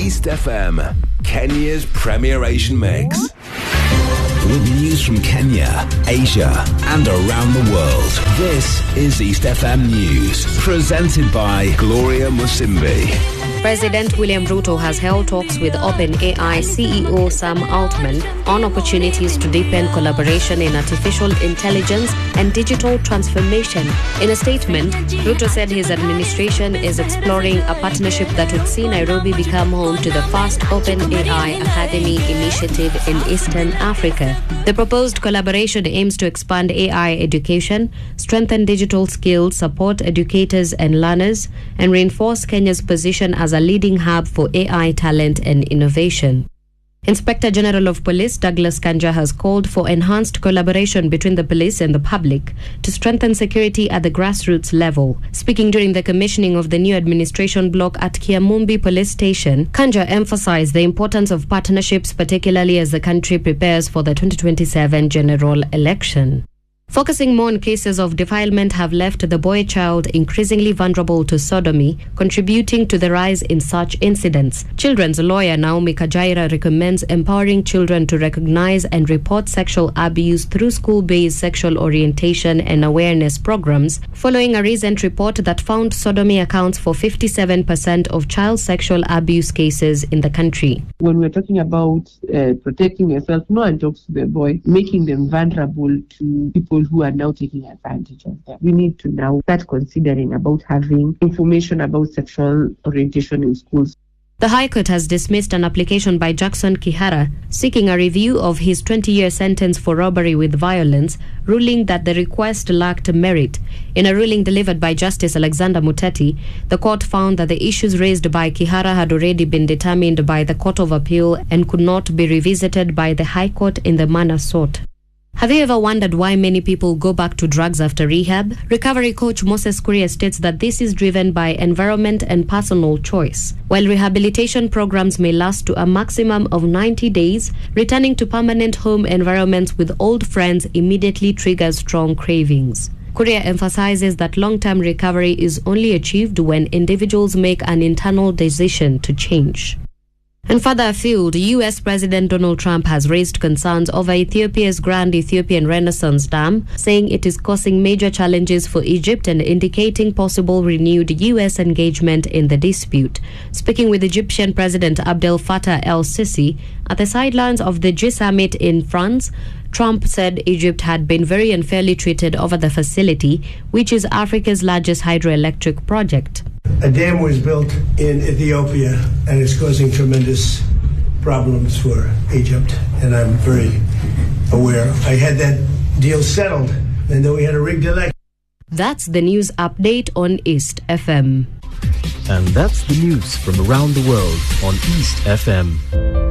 East FM, Kenya's Premier Asian Mix. With news from Kenya, Asia, and around the world. This is East FM News, presented by Gloria Musimbi. President William Ruto has held talks with OpenAI CEO Sam Altman on opportunities to deepen collaboration in artificial intelligence and digital transformation. In a statement, Ruto said his administration is exploring a partnership that would see Nairobi become home to the first OpenAI Academy initiative in Eastern Africa. The proposed collaboration aims to expand AI education, strengthen digital skills, support educators and learners, and reinforce Kenya's position as a leading hub for AI talent and innovation. Inspector General of Police Douglas Kanja has called for enhanced collaboration between the police and the public to strengthen security at the grassroots level. Speaking during the commissioning of the new administration block at Kiamumbi Police Station, Kanja emphasized the importance of partnerships, particularly as the country prepares for the 2027 general election. Focusing more on cases of defilement have left the boy child increasingly vulnerable to sodomy, contributing to the rise in such incidents. Children's lawyer Naomi Kajaira recommends empowering children to recognize and report sexual abuse through school-based sexual orientation and awareness programs, following a recent report that found sodomy accounts for 57% of child sexual abuse cases in the country. When we're talking about protecting yourself, no one talks to the boy, making them vulnerable to people who are now taking advantage of them. We need to now start considering about having information about sexual orientation in schools. The High Court has dismissed an application by Jackson Kihara seeking a review of his 20-year sentence for robbery with violence, ruling that the request lacked merit. In a ruling delivered by Justice Alexander Muteti, the court found that the issues raised by Kihara had already been determined by the Court of Appeal and could not be revisited by the High Court in the manner sought. Have you ever wondered why many people go back to drugs after rehab? Recovery coach Moses Kuria states that this is driven by environment and personal choice. While rehabilitation programs may last to a maximum of 90 days, returning to permanent home environments with old friends immediately triggers strong cravings. Kuria emphasizes that long-term recovery is only achieved when individuals make an internal decision to change. And further afield, U.S. President Donald Trump has raised concerns over Ethiopia's Grand Ethiopian Renaissance Dam, saying it is causing major challenges for Egypt and indicating possible renewed U.S. engagement in the dispute. Speaking with Egyptian President Abdel Fattah el-Sisi at the sidelines of the G7 in France, Trump said Egypt had been very unfairly treated over the facility, which is Africa's largest hydroelectric project. A dam was built in Ethiopia and it's causing tremendous problems for Egypt, and I'm very aware. I had that deal settled, and then we had a rigged election. That's the news update on East FM. And that's the news from around the world on East FM.